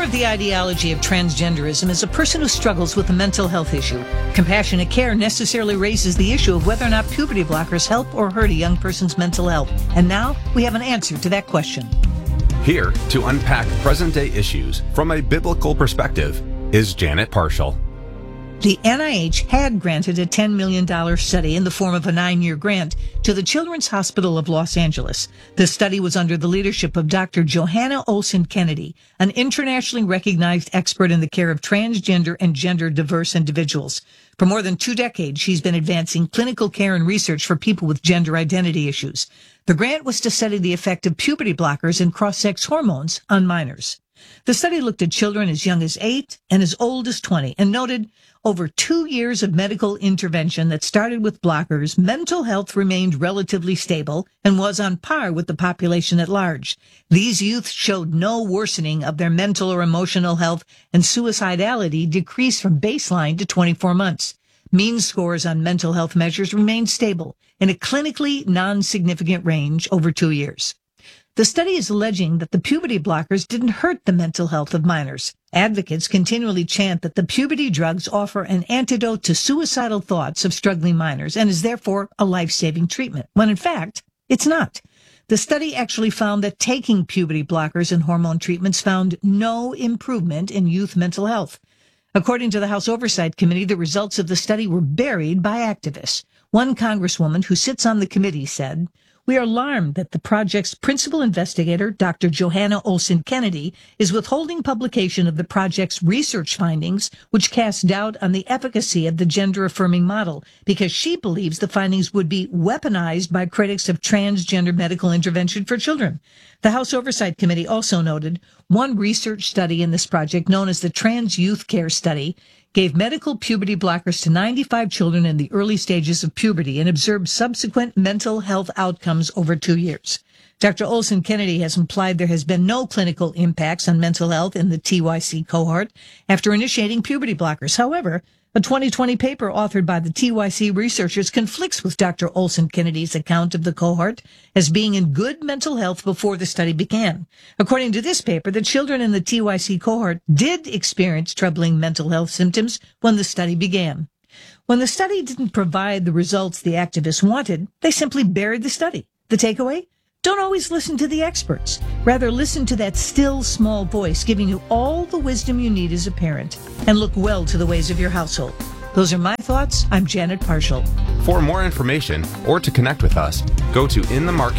of the ideology of transgenderism is a person who struggles with a mental health issue. Compassionate care necessarily raises the issue of whether or not puberty blockers help or hurt a young person's mental health. And now we have an answer to that question. Here to unpack present-day issues from a biblical perspective is Janet Parshall. The NIH had granted a $10 million study in the form of a 9-year grant to the Children's Hospital of Los Angeles. The study was under the leadership of Dr. Johanna Olsen Kennedy, an internationally recognized expert in the care of transgender and gender-diverse individuals. For more than 2 decades, she's been advancing clinical care and research for people with gender identity issues. The grant was to study the effect of puberty blockers and cross-sex hormones on minors. The study looked at children as young as 8 and as old as 20 and noted over 2 years of medical intervention that started with blockers, mental health remained relatively stable and was on par with the population at large. These youth showed no worsening of their mental or emotional health, and suicidality decreased from baseline to 24 months. Mean scores on mental health measures remained stable in a clinically non-significant range over 2 years. The study is alleging that the puberty blockers didn't hurt the mental health of minors. Advocates continually chant that the puberty drugs offer an antidote to suicidal thoughts of struggling minors and is therefore a life-saving treatment, when in fact, it's not. The study actually found that taking puberty blockers and hormone treatments found no improvement in youth mental health. According to the House Oversight Committee, the results of the study were buried by activists. One congresswoman who sits on the committee said, "We are alarmed that the project's principal investigator, Dr. Johanna Olsen Kennedy, is withholding publication of the project's research findings, which cast doubt on the efficacy of the gender-affirming model, because she believes the findings would be weaponized by critics of transgender medical intervention for children." The House Oversight Committee also noted one research study in this project, known as the Trans Youth Care Study, gave medical puberty blockers to 95 children in the early stages of puberty and observed subsequent mental health outcomes over 2 years. Dr. Olsen Kennedy has implied there has been no clinical impacts on mental health in the TYC cohort after initiating puberty blockers. However, a 2020 paper authored by the TYC researchers conflicts with Dr. Olsen Kennedy's account of the cohort as being in good mental health before the study began. According to this paper, the children in the TYC cohort did experience troubling mental health symptoms when the study began. When the study didn't provide the results the activists wanted, they simply buried the study. The takeaway? Don't always listen to the experts. Rather, listen to that still, small voice giving you all the wisdom you need as a parent, and look well to the ways of your household. Those are my thoughts. I'm Janet Parshall. For more information or to connect with us, go to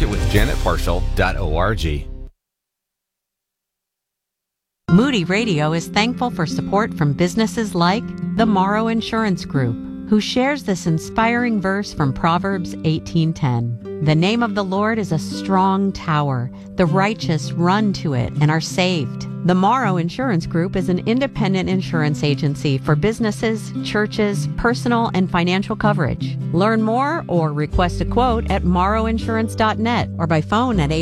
inthemarketwithjanetparshall.org. Moody Radio is thankful for support from businesses like the Morrow Insurance Group, who shares this inspiring verse from Proverbs 18:10. The name of the Lord is a strong tower. The righteous run to it and are saved. The Morrow Insurance Group is an independent insurance agency for businesses, churches, personal and financial coverage. Learn more or request a quote at morrowinsurance.net or by phone at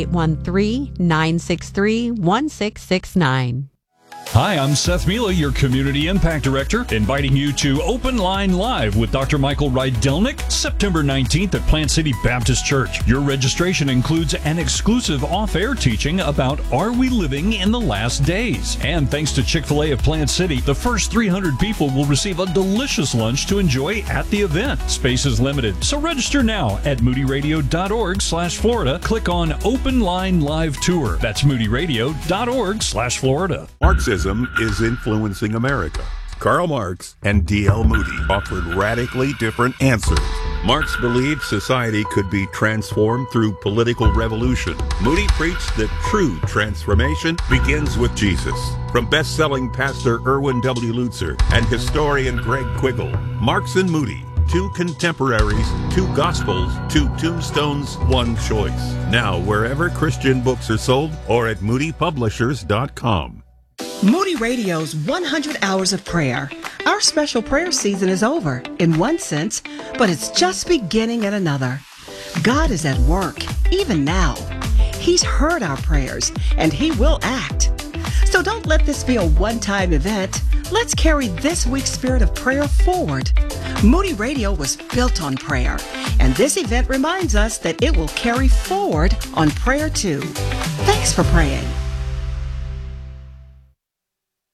813-963-1669. Hi, I'm Seth Mila, your Community Impact Director, inviting you to Open Line Live with Dr. Michael Rydelnik, September 19th at Plant City Baptist Church. Your registration includes an exclusive off-air teaching about Are We Living in the Last Days? And thanks to Chick-fil-A of Plant City, the first 300 people will receive a delicious lunch to enjoy at the event. Space is limited, so register now at moodyradio.org/Florida. Click on Open Line Live Tour. That's moodyradio.org/Florida. Marxism is influencing America. Karl Marx and D.L. Moody offered radically different answers. Marx believed society could be transformed through political revolution. Moody preached that true transformation begins with Jesus. From best-selling pastor Erwin W. Lutzer and historian Greg Quiggle, Marx and Moody, two contemporaries, two gospels, two tombstones, one choice. Now, wherever Christian books are sold or at moodypublishers.com. Moody Radio's 100 Hours of Prayer. Our special prayer season is over, in one sense, but it's just beginning in another. God is at work, even now. He's heard our prayers, and He will act. So don't let this be a one-time event. Let's carry this week's spirit of prayer forward. Moody Radio was built on prayer, and this event reminds us that it will carry forward on prayer too. Thanks for praying.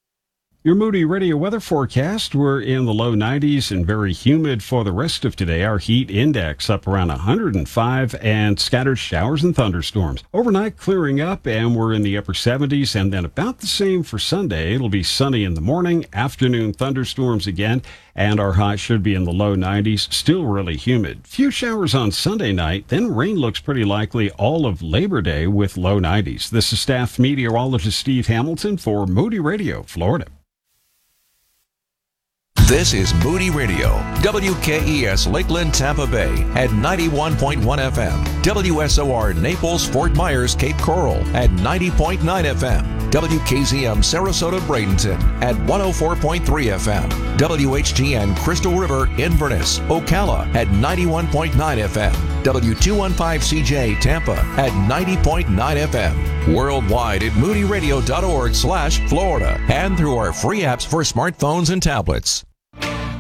Your Moody Radio weather forecast, we're in the low 90s and very humid for the rest of today. Our heat index up around 105 and scattered showers and thunderstorms. Overnight clearing up and we're in the upper 70s, and then about the same for Sunday. It'll be sunny in the morning, afternoon thunderstorms again, and our high should be in the low 90s, still really humid. Few showers on Sunday night, then rain looks pretty likely all of Labor Day with low 90s. This is staff meteorologist Steve Hamilton for Moody Radio, Florida. This is Moody Radio, WKES Lakeland, Tampa Bay at 91.1 FM, WSOR Naples, Fort Myers, Cape Coral at 90.9 FM, WKZM Sarasota, Bradenton at 104.3 FM, WHGN Crystal River, Inverness, Ocala at 91.9 FM, W215CJ Tampa at 90.9 FM, worldwide at moodyradio.org/Florida, and through our free apps for smartphones and tablets.